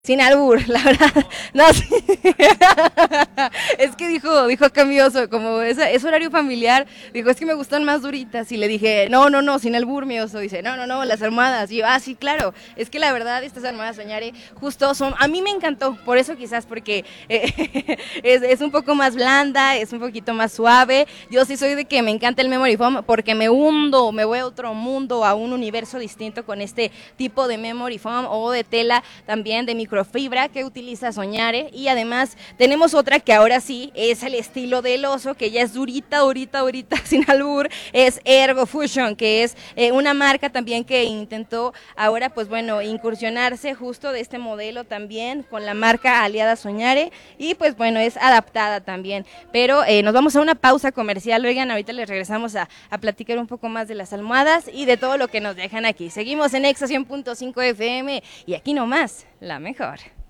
Sin albur, la verdad. No, sí. Es que dijo acá mi oso, como es horario familiar, dijo, es que me gustan más duritas. Y le dije, no, sin albur, mi oso. Dice, no, las almohadas. Y yo, sí, claro. Es que la verdad, estas almohadas Soñare, justo son, a mí me encantó, por eso quizás, porque es un poco más blanda, es un poquito más suave. Yo sí soy de que me encanta el memory foam, porque me hundo, me voy a otro mundo, a un universo distinto con este tipo de memory foam o de tela también de microfibra que utiliza Soñare. Y además tenemos otra que ahora sí es el estilo del oso, que ya es durita, sin albur, es Ergo Fusion, que es una marca también que intentó ahora pues bueno incursionarse justo de este modelo también con la marca aliada Soñare, y pues bueno es adaptada también, pero nos vamos a una pausa comercial. Oigan, ahorita les regresamos a platicar un poco más de las almohadas y de todo lo que nos dejan aquí. Seguimos en Exa 100.5 FM y aquí nomás la mejor.